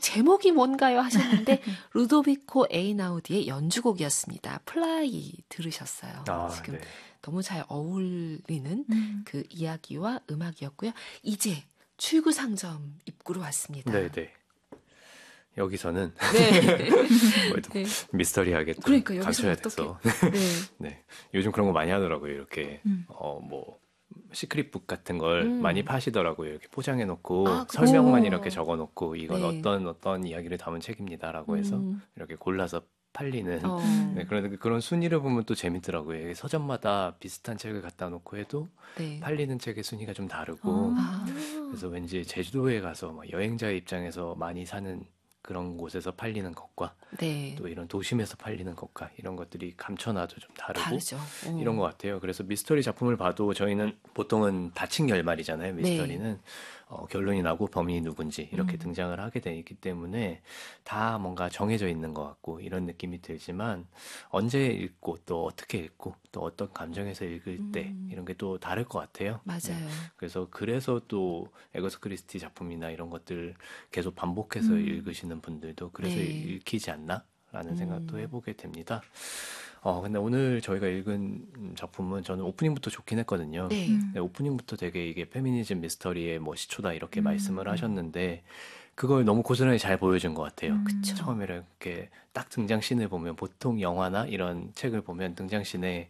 제목이 뭔가요 하셨는데 루도비코 에이나우디의 연주곡이었습니다. 플라이 들으셨어요. 지금 네. 너무 잘 어울리는 그 이야기와 음악이었고요. 이제 출구상점 입구로 왔습니다. 네네. 여기서는 네. 네. 미스터리하게 또 그러니까 감춰야 돼서 네. 요즘 그런 거 많이 하더라고요. 이렇게 뭐 시크릿북 같은 걸 많이 파시더라고요. 이렇게 포장해놓고 설명만 이렇게 적어놓고 이건 어떤 이야기를 담은 책입니다라고 해서 이렇게 골라서 팔리는 네, 그런 순위를 보면 또 재밌더라고요. 서점마다 비슷한 책을 갖다 놓고 해도 팔리는 책의 순위가 좀 다르고 그래서 왠지 제주도에 가서 막 여행자의 입장에서 많이 사는 그런 곳에서 팔리는 것과 또 이런 도심에서 팔리는 것과 이런 것들이 감춰놔도 좀 다르고 이런 것 같아요. 그래서 미스터리 작품을 봐도 저희는 보통은 닫힌 결말이잖아요. 미스터리는 결론이 나고 범인이 누군지 이렇게 등장을 하게 돼 있기 때문에 다 뭔가 정해져 있는 것 같고 이런 느낌이 들지만 언제 읽고 또 어떻게 읽고 또 어떤 감정에서 읽을 때 이런 게 또 다를 것 같아요. 맞아요. 그래서 또 에거서 크리스티 작품이나 이런 것들 계속 반복해서 읽으시는 분들도 그래서 읽히지 않나? 라는 생각도 해보게 됩니다. 근데 오늘 저희가 읽은 작품은 저는 오프닝부터 좋긴 했거든요. 네, 오프닝부터 되게 이게 페미니즘 미스터리의 뭐 시초다 이렇게 말씀을 하셨는데 그걸 너무 고스란히 잘 보여준 것 같아요. 처음에 이렇게 딱 등장씬을 보면 보통 영화나 이런 책을 보면 등장씬에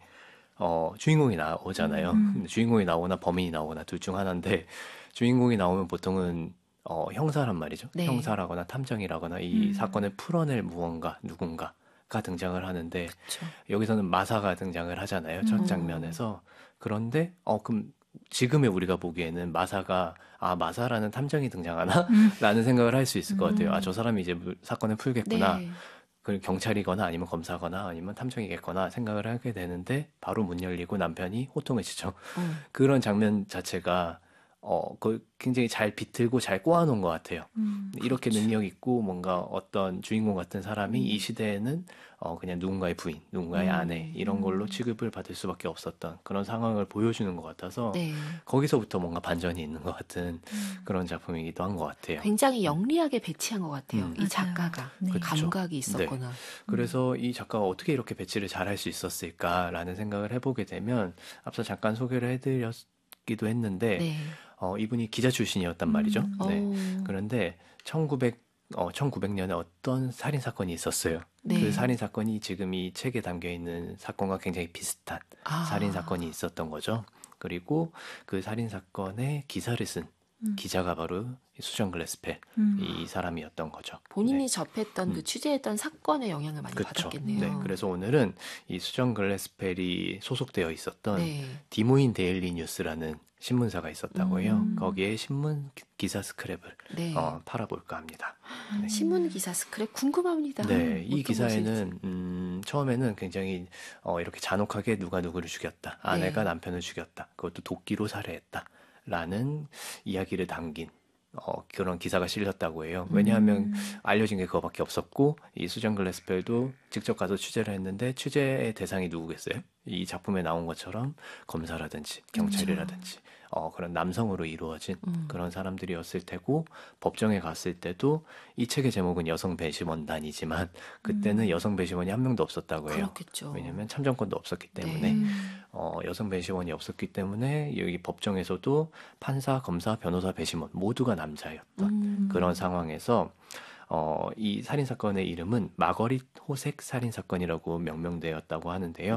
주인공이 나오잖아요. 주인공이 나오거나 범인이 나오거나 둘 중 하나인데 주인공이 나오면 보통은 형사란 말이죠. 형사라거나 탐정이라거나 이 사건을 풀어낼 누군가가 등장을 하는데 여기서는 마사가 등장을 하잖아요. 첫 장면에서. 그런데 그럼 지금의 우리가 보기에는 마사라는 탐정이 등장하나? 라는 생각을 할 수 있을 것 같아요. 저 사람이 이제 사건을 풀겠구나. 그 경찰이거나 아니면 검사거나 아니면 탐정이겠거나 생각을 하게 되는데 바로 문 열리고 남편이 호통을 치죠. 그런 장면 자체가 그걸 굉장히 잘 비틀고 잘 꼬아놓은 것 같아요. 이렇게 능력 있고 뭔가 어떤 주인공 같은 사람이 이 시대에는 그냥 누군가의 부인, 누군가의 아내 이런 걸로 취급을 받을 수밖에 없었던 그런 상황을 보여주는 것 같아서 거기서부터 뭔가 반전이 있는 것 같은 그런 작품이기도 한 것 같아요. 굉장히 영리하게 배치한 것 같아요. 이 작가가 네. 감각이 있었거나. 그래서 이 작가가 어떻게 이렇게 배치를 잘 할 수 있었을까라는 생각을 해보게 되면 앞서 잠깐 소개를 해드렸기도 했는데 이분이 기자 출신이었단 말이죠. 그런데 1900년에 어떤 살인 사건이 있었어요. 그 살인 사건이 지금 이 책에 담겨 있는 사건과 굉장히 비슷한 살인 사건이 있었던 거죠. 그리고 그 살인 사건의 기사를 쓴 기자가 바로 수전 글래스펠 이 사람이었던 거죠. 본인이 접했던 그 취재했던 사건의 영향을 많이 받았겠네요. 네, 그래서 오늘은 이 수전 글래스펠이 소속되어 있었던 디모인 데일리 뉴스라는 신문사가 있었다고 해요. 거기에 신문 기사 스크랩을 팔아볼까 합니다. 신문 기사 스크랩 궁금합니다. 네, 이 기사에는 처음에는 굉장히 이렇게 잔혹하게 누가 누구를 죽였다. 아내가 남편을 죽였다. 그것도 도끼로 살해했다. 라는 이야기를 담긴 그런 기사가 실렸다고 해요. 왜냐하면 알려진 게 그거밖에 없었고 이 수전 글래스펠도 직접 가서 취재를 했는데 취재의 대상이 누구겠어요? 이 작품에 나온 것처럼 검사라든지 경찰이라든지 그런 남성으로 이루어진 그런 사람들이었을 테고 법정에 갔을 때도 이 책의 제목은 여성 배심원단이지만 그때는 여성 배심원이 한 명도 없었다고 해요. 그렇겠죠. 왜냐하면 참정권도 없었기 때문에 여성 배심원이 없었기 때문에 여기 법정에서도 판사, 검사, 변호사, 배심원 모두가 남자였던 그런 상황에서 이 살인사건의 이름은 마거릿 호색 살인사건이라고 명명되었다고 하는데요.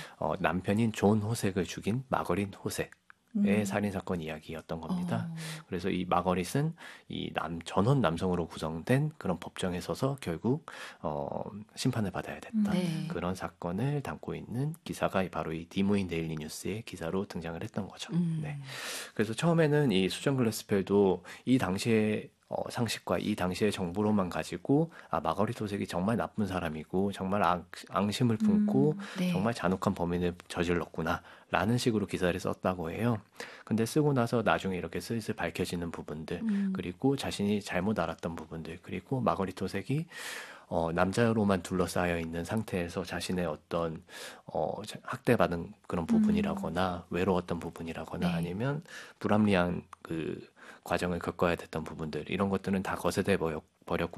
남편인 존 호색을 죽인 마거릿 호색의 살인사건 이야기였던 겁니다. 그래서 이 마거릿은 이 전원 남성으로 구성된 그런 법정에 서서 결국 심판을 받아야 됐던 그런 사건을 담고 있는 기사가 바로 이 디모인 데일리 뉴스의 기사로 등장을 했던 거죠. 그래서 처음에는 이 수전 글래스펠도 이 당시에 상식과 이 당시의 정보로만 가지고 마거릿 호색이 정말 나쁜 사람이고 정말 앙심을 품고 정말 잔혹한 범인을 저질렀구나 라는 식으로 기사를 썼다고 해요. 근데 쓰고 나서 나중에 이렇게 슬슬 밝혀지는 부분들 그리고 자신이 잘못 알았던 부분들 그리고 마거릿 호색이 남자로만 둘러싸여 있는 상태에서 자신의 어떤 학대받은 그런 부분이라거나 외로웠던 부분이라거나 아니면 불합리한 그 과정을 겪어야 됐던 부분들 이런 것들은 다 거세돼 버렸고